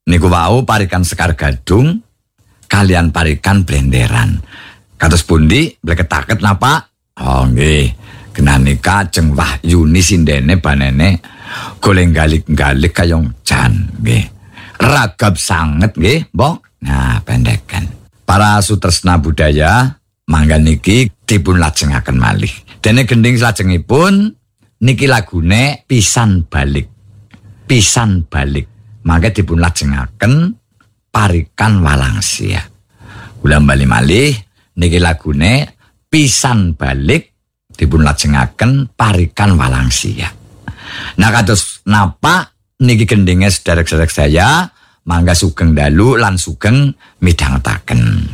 Niku wau parikan Sekar Gadung kalian parikan blenderan. Kados pundi bleketaket napa? Oh nggih. Genanika Ajeng Wahyuni sindene banene goleng galik-galik kayong jan nggih. Ragab sanget nggih, Mbok. Nah, pendekan. Para sutresna budaya mangga niki dipun lajengaken malih. Dene gending salajengipun niki lagune Pisan Balik. Pisan Balik. Mangga dipun lajengaken Parikan Walangsia. Kula bali malih niki lagune Pisan Balik dipun lajengaken Parikan Walangsia. Nah kados napa niki gendinge sederek-sederek saya mangga sugeng dalu lan sugeng midhangetaken.